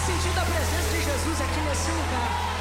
sentindo a presença de Jesus aqui nesse lugar.